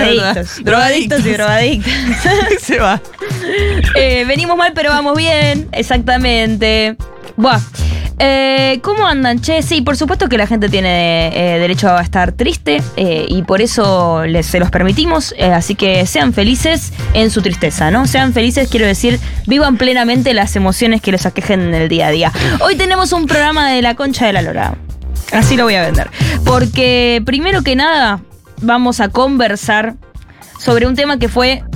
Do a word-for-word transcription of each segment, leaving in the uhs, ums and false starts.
drogadictos. Drogadictos y drogadictas. Se va. Eh, venimos mal, pero vamos bien. Exactamente. Buah. Eh, ¿Cómo andan, che? Sí, por supuesto que la gente tiene eh, derecho a estar triste eh, y por eso les, se los permitimos, eh, así que sean felices en su tristeza, ¿no? Sean felices, quiero decir, vivan plenamente las emociones que les aquejen en el día a día. Hoy tenemos un programa de la concha de la lora, así lo voy a vender, porque primero que nada vamos a conversar sobre un tema que fue...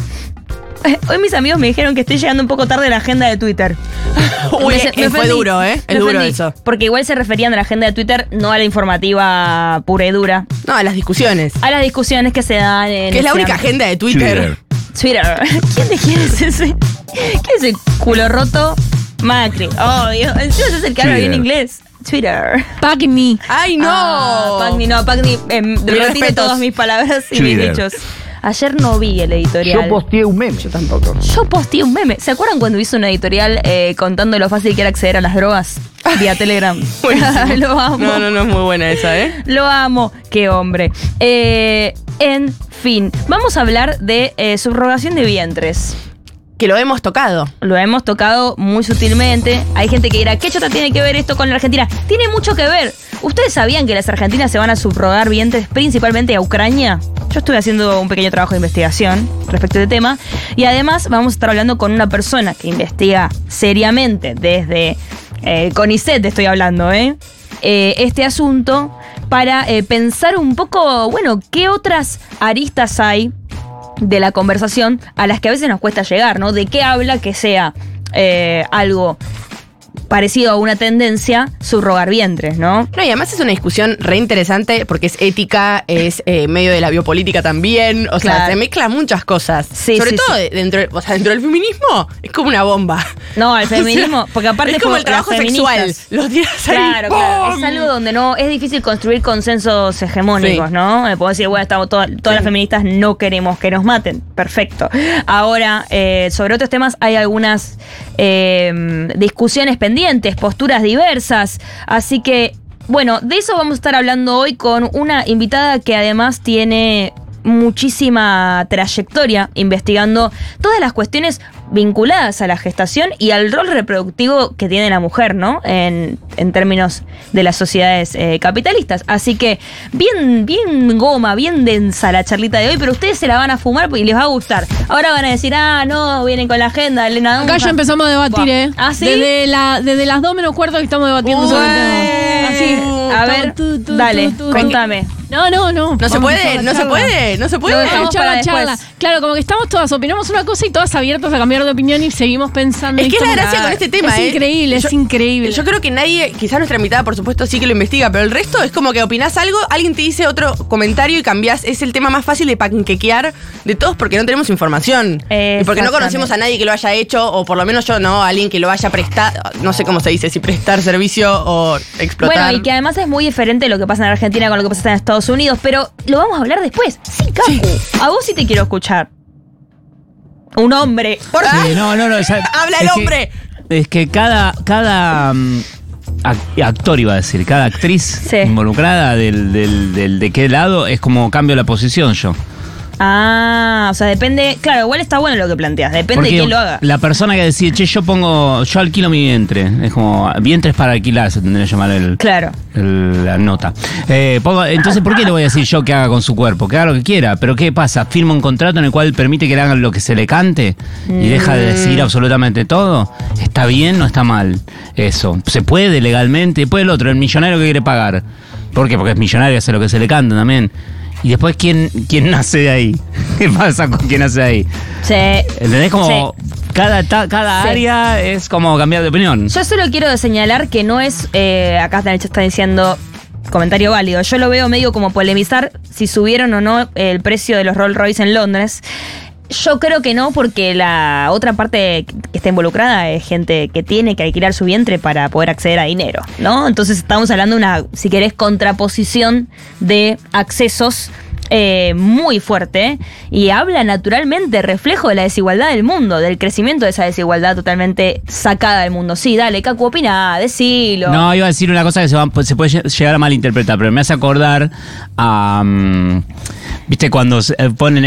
Hoy mis amigos me dijeron que estoy llegando un poco tarde a la agenda de Twitter. Uy, me, me fue duro, ¿eh? Es duro eso. Porque igual se referían a la agenda de Twitter, no a la informativa pura y dura. No, a las discusiones. A las discusiones que se dan en... Que es la única agenda de Twitter. Twitter. ¿Quién de quién es ese? ¿Quién es el culo roto? Macri. Oh, Dios. Encima es el que habla bien inglés. Twitter. Pagni. ¡Ay, no! Ah, Pagni, no, Pagni. Eh, retire todas mis palabras y mis dichos. Ayer no vi el editorial. Yo posteé un meme. Yo tampoco. Yo posteé un meme. ¿Se acuerdan cuando hizo un editorial eh, contando lo fácil que era acceder a las drogas vía Telegram? Lo amo. No, no, no es muy buena esa, ¿eh? Lo amo. Qué hombre. Eh, en fin, vamos a hablar de eh, subrogación de vientres. Que lo hemos tocado. Lo hemos tocado muy sutilmente. Hay gente que dirá, ¿qué chota tiene que ver esto con la Argentina? Tiene mucho que ver. ¿Ustedes sabían que las argentinas se van a subrogar vientres principalmente a Ucrania? Yo estuve haciendo un pequeño trabajo de investigación respecto a este tema. Y además vamos a estar hablando con una persona que investiga seriamente desde eh, CONICET, estoy hablando, ¿eh? Eh, este asunto para eh, pensar un poco, bueno, ¿qué otras aristas hay de la conversación a las que a veces nos cuesta llegar, ¿no? ¿De qué habla que sea eh, algo parecido a una tendencia subrogar vientres, ¿no? No, y además es una discusión re interesante porque es ética, es eh, medio de la biopolítica también, o sea, Claro. se mezclan muchas cosas. Sí, Sobre sí, todo sí. dentro, o sea, dentro del feminismo es como una bomba. No, el feminismo, O sea, porque aparte es como por el trabajo las sexual. feministas. Los días ahí. Claro, claro. ¡pum! Es algo donde no es difícil construir consensos hegemónicos, Sí. ¿no? Eh, Puedo decir, bueno, estamos todas, todas las feministas no queremos que nos maten. Perfecto. Ahora, eh, sobre otros temas hay algunas eh, discusiones pendientes, posturas diversas. Así que, bueno, de eso vamos a estar hablando hoy con una invitada que además tiene muchísima trayectoria investigando todas las cuestiones vinculadas a la gestación y al rol reproductivo que tiene la mujer, ¿no? En, en términos de las sociedades eh, capitalistas. Así que bien, bien goma, bien densa la charlita de hoy, pero ustedes se la van a fumar y les va a gustar. Ahora van a decir, ah, no, vienen con la agenda, Elena. Acá ya empezamos a debatir, Buah. ¿eh? ¿Ah, sí? Desde, la, desde las dos menos cuarto que estamos debatiendo sobre el tema. Así, a ver, Tú, tú, dale, tú, tú, contame. No, no, no. No se Vamos a puede, la no se charla. puede, no se Lo puede. dejamos Charla, para charla. después. Claro, como que estamos todas, opinamos una cosa y todas abiertas a cambiar de opinión y seguimos pensando. Es y que es la como- gracia con este tema, Es ¿eh? increíble, Yo- es increíble. Yo creo que nadie, quizás nuestra invitada por supuesto sí que lo investiga, pero el resto es como que opinás algo, alguien te dice otro comentario y cambiás. Es el tema más fácil de panquequear de todos porque no tenemos información. Y porque no conocemos a nadie que lo haya hecho, o por lo menos yo no, a alguien que lo haya prestado, no sé cómo se dice, si prestar servicio o explotar. Bueno, y que además es muy diferente lo que pasa en Argentina con lo que pasa en Estados Unidos, pero lo vamos a hablar después. Sí, Capu. Sí. A vos sí te quiero escuchar. Un hombre. ¿Por qué? Sí, no, no, no. o sea, ¡Habla es el que- hombre! Es que cada, cada um, ac- actor, iba a decir, cada actriz Sí. involucrada del, del, del de qué lado, es como cambio la posición yo. Ah, o sea, depende. Claro, igual está bueno lo que planteas. Depende Porque de quién lo haga. la persona que decide, che, yo pongo, yo alquilo mi vientre. Es como, vientres para alquilar, se tendría que llamar el, Claro. el- la nota. Eh, pongo- entonces, ¿por qué le voy a decir yo que haga con su cuerpo? Que haga lo que quiera. Pero ¿qué pasa? ¿Firma un contrato en el cual permite que le hagan lo que se le cante y deja de decidir absolutamente todo? ¿Está bien o está mal eso? ¿Se puede legalmente? Después el otro, el millonario que quiere pagar. ¿Por qué? Porque es millonario, hace lo que se le canta también. Y después, ¿quién, quién nace de ahí? ¿Qué pasa con quién nace de ahí? Sí. ¿Entendés? Como cada, ta- cada Sí. área es como cambiar de opinión. Yo solo quiero señalar que no es. Eh, acá en el chat está diciendo. Comentario válido. Yo lo veo medio como polemizar si subieron o no el precio de los Rolls Royce en Londres. Yo creo que no, porque la otra parte que está involucrada es gente que tiene que alquilar su vientre para poder acceder a dinero, ¿no? Entonces estamos hablando de una, si querés, contraposición de accesos eh, muy fuerte y habla naturalmente, reflejo de la desigualdad del mundo, del crecimiento de esa desigualdad totalmente sacada del mundo. Sí, dale, Cacu, opina, decilo. No, iba a decir una cosa que se, va- se puede llegar a malinterpretar, pero me hace acordar a... um, ¿viste cuando se, eh, ponen